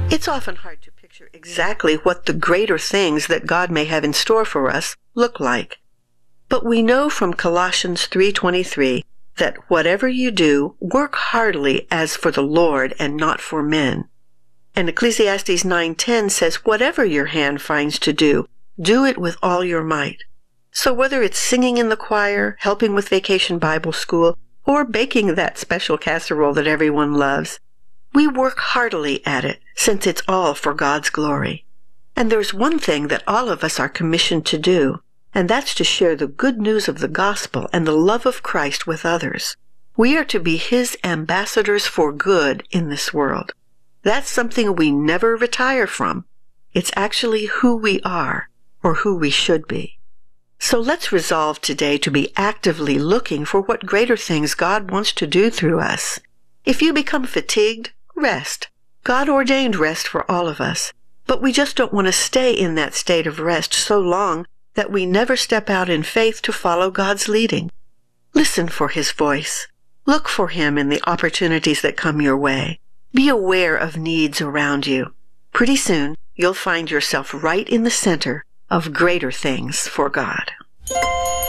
It's often hard to picture exactly what the greater things that God may have in store for us look like. But we know from Colossians 3:23 that whatever you do, work heartily as for the Lord and not for men. And Ecclesiastes 9:10 says, whatever your hand finds to do, do it with all your might. So whether it's singing in the choir, helping with Vacation Bible School, or baking that special casserole that everyone loves, we work heartily at it, since it's all for God's glory. And there's one thing that all of us are commissioned to do, and that's to share the good news of the gospel and the love of Christ with others. We are to be His ambassadors for good in this world. That's something we never retire from. It's actually who we are, or who we should be. So let's resolve today to be actively looking for what greater things God wants to do through us. If you become fatigued, rest. God ordained rest for all of us, but we just don't want to stay in that state of rest so long that we never step out in faith to follow God's leading. Listen for His voice. Look for Him in the opportunities that come your way. Be aware of needs around you. Pretty soon, you'll find yourself right in the center of greater things for God.